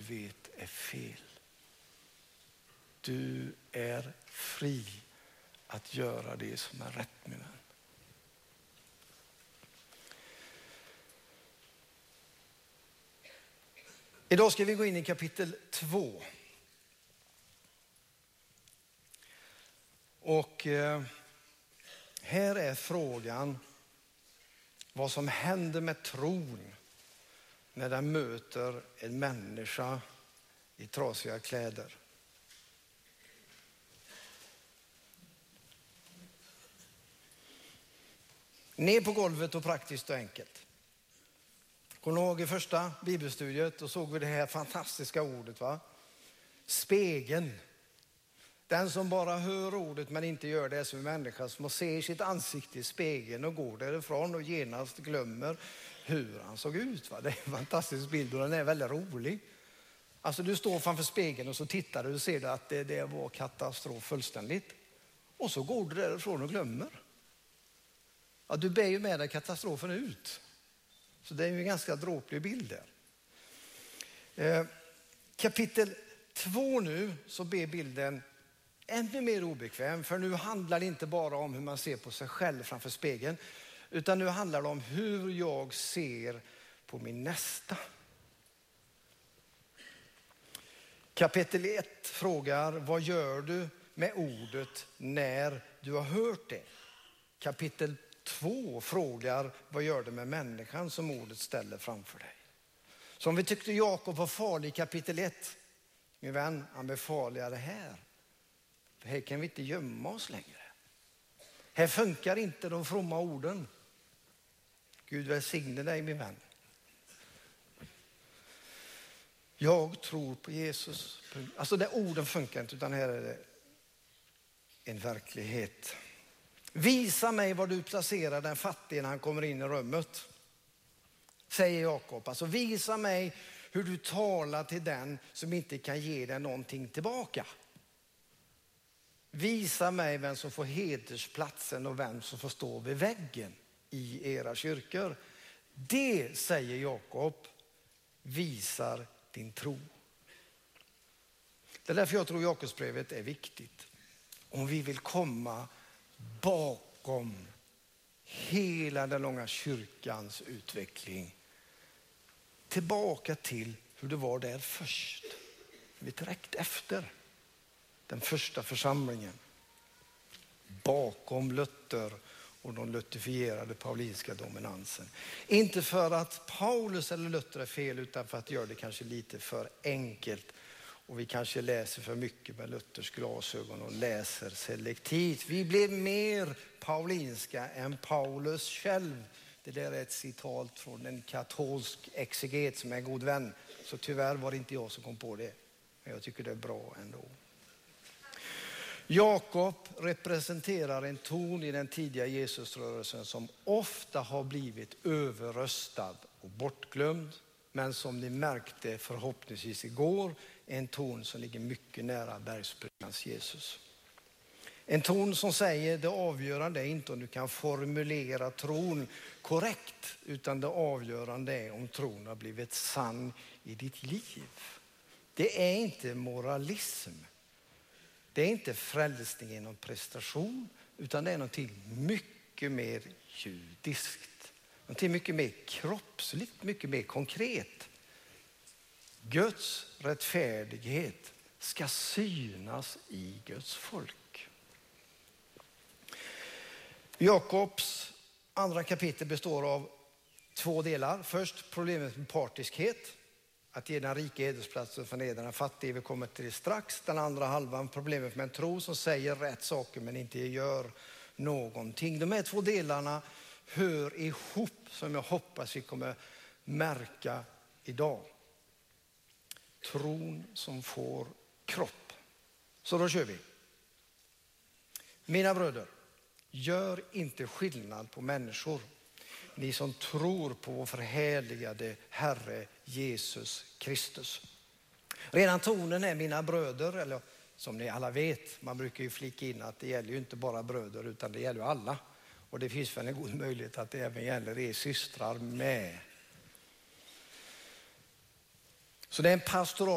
vet är fel. Du är fri att göra det som är rätt, min vän. Idag ska vi gå in i kapitel 2. Och här är frågan vad som händer med tron när den möter en människa i trasiga kläder. Ner på golvet och praktiskt och enkelt. Kommer ihåg i första bibelstudiet och såg vi det här fantastiska ordet, va? Spegeln. Den som bara hör ordet men inte gör det som en människa som ser sitt ansikte i spegeln och går därifrån och genast glömmer hur han såg ut. Va? Det är en fantastisk bild och den är väldigt rolig. Alltså du står framför spegeln och så tittar du och ser att det var katastrof fullständigt. Och så går du därifrån och glömmer. Ja, du bär ju med dig katastrofen ut. Så det är ju en ganska dråplig bild där. Kapitel 2 nu så blir bilden ännu mer obekväm. För nu handlar det inte bara om hur man ser på sig själv framför spegeln. Utan nu handlar det om hur jag ser på min nästa. Kapitel 1 frågar, vad gör du med ordet när du har hört det? Kapitel 2 frågar, vad gör du med människan som ordet ställer framför dig? Så om vi tyckte Jakob var farlig i kapitel 1, min vän, han blir farligare här. För här kan vi inte gömma oss längre. Här funkar inte de fromma orden. Gud välsigne dig, min vän. Jag tror på Jesus. Alltså det orden funkar inte, utan här är det en verklighet. Visa mig var du placerar den fattige när han kommer in i rummet, säger Jakob. Alltså visa mig hur du talar till den som inte kan ge dig någonting tillbaka. Visa mig vem som får hedersplatsen och vem som får stå vid väggen i era kyrkor. Det, säger Jakob, visar din tro. Det är därför jag tror Jakobsbrevet är viktigt. Om vi vill komma bakom hela den långa kyrkans utveckling, tillbaka till hur det var där först. Direkt efter den första församlingen. Bakom Luther och de luthifierade paulinska dominansen. Inte för att Paulus eller Luther är fel, utan för att göra det kanske lite för enkelt. Och vi kanske läser för mycket med Luthers glasögon och läser selektivt. Vi blir mer paulinska än Paulus själv. Det där är ett citat från en katolsk exeget som är en god vän. Så tyvärr var det inte jag som kom på det. Men jag tycker det är bra ändå. Jakob representerar en ton i den tidiga Jesusrörelsen som ofta har blivit överröstad och bortglömd. Men som ni märkte förhoppningsvis igår, en ton som ligger mycket nära bergspredikanens Jesus. En ton som säger det avgörande är inte om du kan formulera tron korrekt, utan det avgörande är om tron har blivit sann i ditt liv. Det är inte moralism. Det är inte frälsning genom prestation, utan det är någonting mycket mer judiskt. Någonting mycket mer kroppsligt, mycket mer konkret. Guds rättfärdighet ska synas i Guds folk. Jakobs andra kapitel består av 2 delar. Först problemet med partiskhet. Att ge den rika hedersplatsen och förnedra den fattige. Vi kommer till det strax. Den andra halvan, problemet med en tro som säger rätt saker men inte gör någonting. De här 2 delarna hör ihop, som jag hoppas vi kommer märka idag. Tron som får kropp. Så då kör vi. Mina bröder, gör inte skillnad på människor. Ni som tror på vår förhärligade Herre Jesus Kristus. Redan tonen är mina bröder, eller som ni alla vet, man brukar ju flika in att det gäller ju inte bara bröder utan det gäller alla. Och det finns väl en god möjlighet att det även gäller er systrar med. Så det är en pastoral